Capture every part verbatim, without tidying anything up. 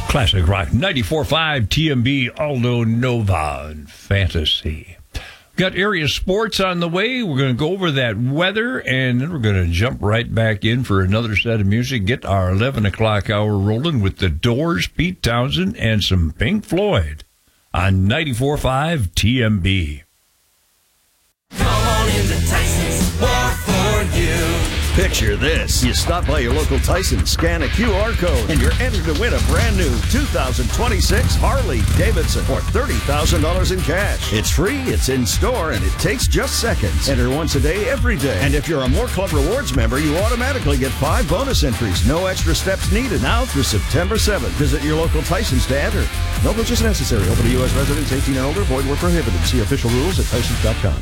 Classic Rock ninety-four point five T M B, Aldo Nova and Fantasy. Got area sports on the way. We're going to go over that weather, and then we're going to jump right back in for another set of music. Get our eleven o'clock hour rolling with The Doors, Pete Townsend, and some Pink Floyd on ninety-four point five T M B. Come on in to Tyson's, more for you. Picture this. You stop by your local Tyson, scan a Q R code, and you're entered to win a brand new two thousand twenty-six Harley Davidson or thirty thousand dollars in cash. It's free, it's in store, and it takes just seconds. Enter once a day, every day. And if you're a More Club Rewards member, you automatically get five bonus entries. No extra steps needed. Now through September seventh. Visit your local Tyson's to enter. No purchase necessary. Open to U S residents eighteen and older. Void where prohibited. See official rules at Tysons dot com.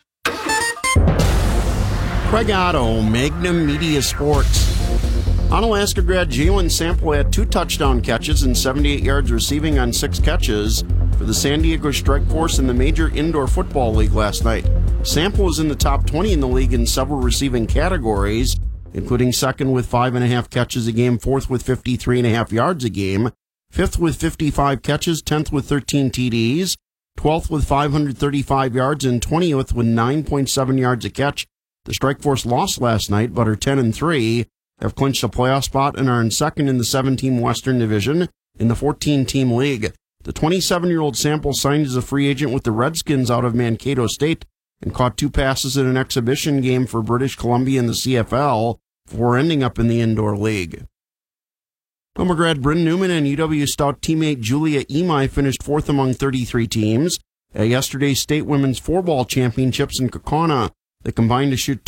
Craig Otto, Magnum Media Sports. Onalaska grad Jalen Sample had two touchdown catches and seventy-eight yards receiving on six catches for the San Diego Strike Force in the Major Indoor Football League last night. Sample was in the top twenty in the league in several receiving categories, including second with five and a half catches a game, fourth with fifty-three and a half yards a game, fifth with fifty-five catches, tenth with thirteen T Ds, twelfth with five hundred thirty-five yards, and twentieth with nine point seven yards a catch. The Strike Force lost last night, but are ten and three, have clinched a playoff spot, and are in second in the seven-team Western Division in the fourteen-team league. The twenty-seven-year-old Sample signed as a free agent with the Redskins out of Mankato State and caught two passes in an exhibition game for British Columbia in the C F L before ending up in the indoor league. Homer grad Bryn Newman and U W Stout teammate Julia Imai finished fourth among thirty-three teams at yesterday's State Women's Four-Ball Championships in Kaukauna. They combined to shoot